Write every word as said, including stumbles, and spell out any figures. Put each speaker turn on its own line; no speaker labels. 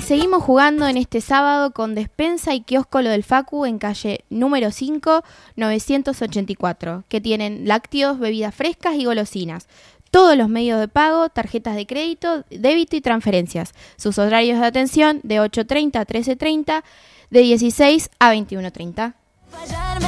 seguimos jugando en este sábado con Despensa y Kiosco Lo del Facu en calle número cinco, novecientos ochenta y cuatro, que tienen lácteos, bebidas frescas y golosinas. Todos los medios de pago, tarjetas de crédito, débito y transferencias. Sus horarios de atención de ocho treinta a trece treinta, de dieciséis a veintiuno treinta.